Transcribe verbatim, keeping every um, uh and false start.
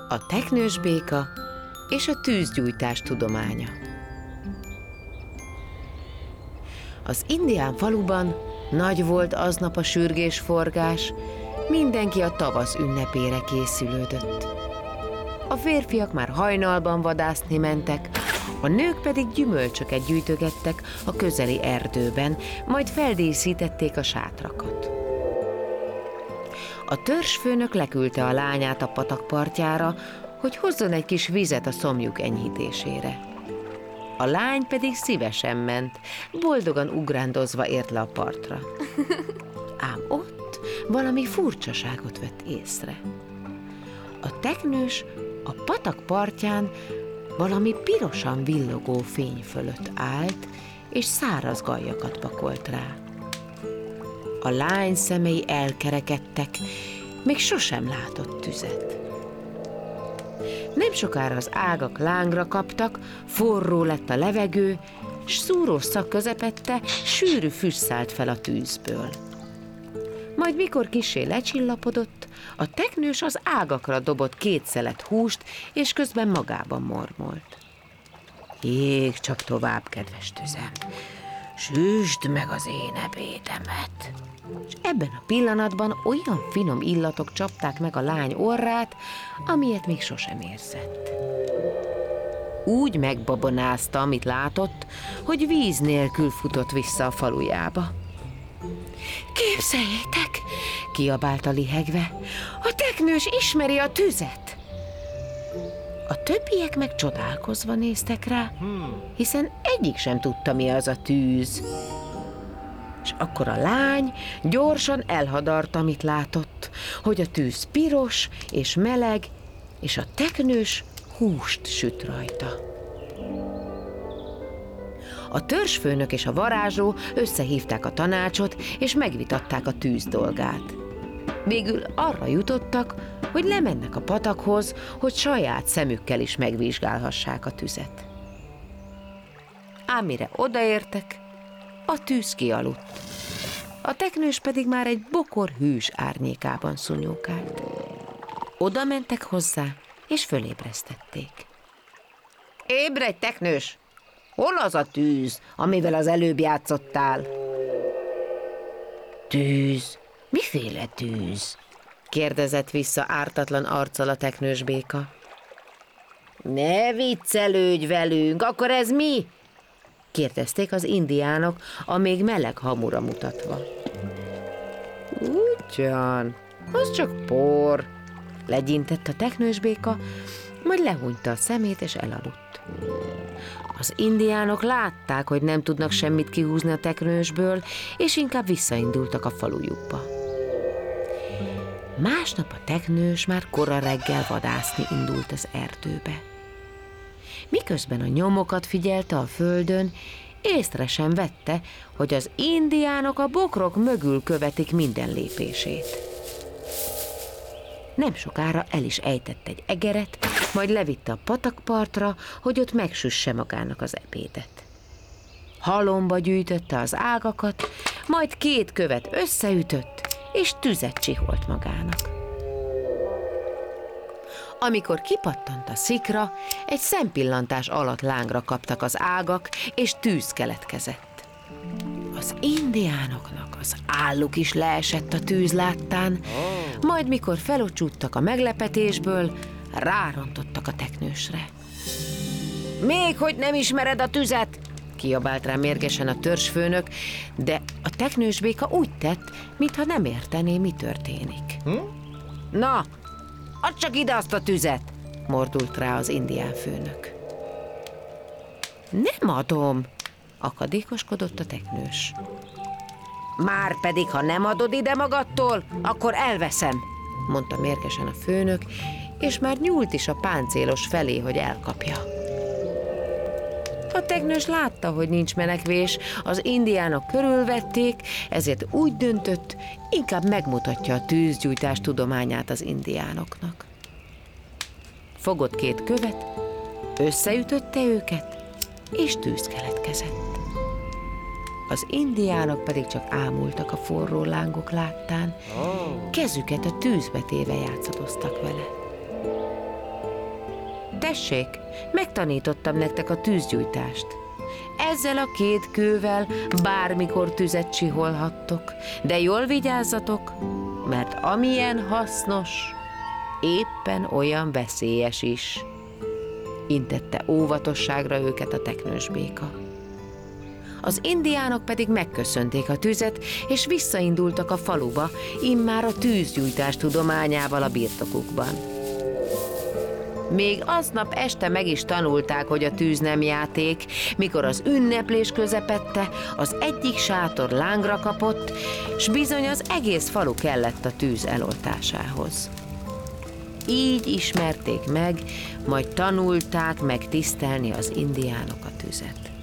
A teknős béka és a tűzgyújtás tudománya. Az indián faluban nagy volt aznap a sürgésforgás, mindenki a tavasz ünnepére készülődött. A férfiak már hajnalban vadászni mentek, a nők pedig gyümölcsöket gyűjtögettek a közeli erdőben, majd feldíszítették a sátrakat. A törzsfőnök leküldte a lányát a patak partjára, hogy hozzon egy kis vizet a szomjuk enyhítésére. A lány pedig szívesen ment, boldogan ugrándozva ért le a partra. Ám ott valami furcsaságot vett észre. A teknős a patak partján valami pirosan villogó fény fölött állt, és száraz gallyakat pakolt rá. A lány szemei elkerekedtek, még sosem látott tüzet. Nem sokára az ágak lángra kaptak, forró lett a levegő, s szúrós szag közepette sűrű füst szállt fel a tűzből. Majd mikor kissé lecsillapodott, a teknős az ágakra dobott két szelet húst, és közben magában mormolt. Ég csak tovább, kedves tüzem, süsd meg az én ebédemet. És ebben a pillanatban olyan finom illatok csapták meg a lány orrát, amilyet még sosem érzett. Úgy megbabonázta, amit látott, hogy víz nélkül futott vissza a falujába. Képzeljétek, kiabálta lihegve, a teknős ismeri a tüzet. A többiek meg csodálkozva néztek rá, hiszen egyik sem tudta, mi az a tűz. És akkor a lány gyorsan elhadart, amit látott, hogy a tűz piros és meleg, és a teknős húst süt rajta. A törzsfőnök és a varázsló összehívták a tanácsot, és megvitatták a tűz dolgát. Végül arra jutottak, hogy lemennek a patakhoz, hogy saját szemükkel is megvizsgálhassák a tüzet. Ám mire odaértek, a tűz kialudt. A teknős pedig már egy bokor hűs árnyékában szúnyókált. Oda mentek hozzá, és fölébresztették. Ébredj, teknős! Hol az a tűz, amivel az előbb játszottál? Tűz? Miféle tűz? Kérdezett vissza ártatlan arccal a teknős béka. Ne viccelődj velünk, akkor ez mi? Kérdezték az indiánok, a még meleg hamura mutatva. Ugyan, az csak por, legyintett a teknős béka, majd lehúnyta a szemét és elaludt. Az indiánok látták, hogy nem tudnak semmit kihúzni a teknősből, és inkább visszaindultak a falujukba. Másnap a teknős már kora reggel vadászni indult az erdőbe. Miközben a nyomokat figyelte a földön, észre sem vette, hogy az indiánok a bokrok mögül követik minden lépését. Nem sokára el is ejtett egy egeret, majd levitte a patakpartra, hogy ott megsüsse magának az ebédet. Halomba gyűjtötte az ágakat, majd két követ összeütött, és tüzet csiholt magának. Amikor kipattant a szikra, egy szempillantás alatt lángra kaptak az ágak, és tűz keletkezett. Az indiánoknak az álluk is leesett a tűz láttán, majd mikor felocsúttak a meglepetésből, rárontottak a teknősre. Még hogy nem ismered a tüzet? Kiabált rá mérgesen a törzsfőnök, de a teknős béka úgy tett, mintha nem értené, mi történik. Hm? Na, add csak ide azt a tüzet! Mordult rá az indián főnök. Nem adom, akadékoskodott a teknős. Márpedig, ha nem adod ide magadtól, akkor elveszem, mondta mérgesen a főnök, és már nyúlt is a páncélos felé, hogy elkapja. A teknős látta, hogy nincs menekvés, az indiánok körülvették, ezért úgy döntött, inkább megmutatja a tűzgyújtás tudományát az indiánoknak. Fogott két követ, összeütötte őket, és tűz keletkezett. Az indiánok pedig csak ámultak a forró lángok láttán, kezüket a tűzbe téve játszadoztak vele. tessék, megtanítottam nektek a tűzgyújtást. Ezzel a két kővel bármikor tüzet csiholhattok, de jól vigyázzatok, mert amilyen hasznos, éppen olyan veszélyes is. Intette óvatosságra őket a teknős béka. Az indiánok pedig megköszönték a tüzet, és visszaindultak a faluba, immár a tűzgyújtás tudományával a birtokukban. Még aznap este meg is tanulták, hogy a tűz nem játék, mikor az ünneplés közepette az egyik sátor lángra kapott, s bizony az egész falu kellett a tűz eloltásához. Így ismerték meg, majd tanulták meg tisztelni az indiánok a tüzet.